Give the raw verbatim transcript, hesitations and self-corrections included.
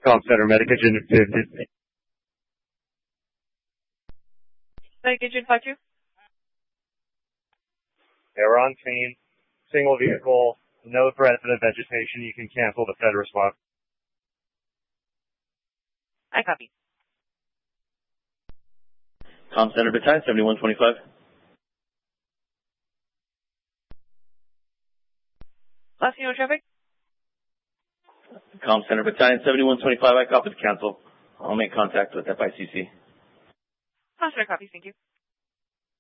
Com Center, Medic Agent fifty. Medic Agent five two. Yeah, we're on scene. Single vehicle, no threat to the vegetation. You can cancel the Fed response. I copy. Com Center Battalion seventy-one twenty-five. Last unit traffic. Com Center Battalion seventy-one twenty-five. I copy the cancel. I'll make contact with F I C C. Com Center copy. Thank you.